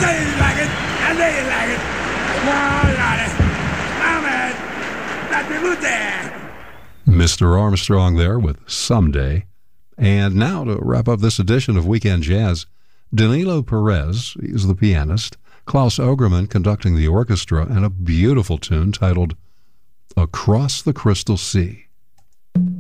tell you like it. I know you like it. Oh, Lordy. Mama, let me move there. Mr. Armstrong there with Someday. And now to wrap up this edition of Weekend Jazz, Danilo Perez, he's the pianist, Klaus Ogerman conducting the orchestra, and a beautiful tune titled Across the Crystal Sea.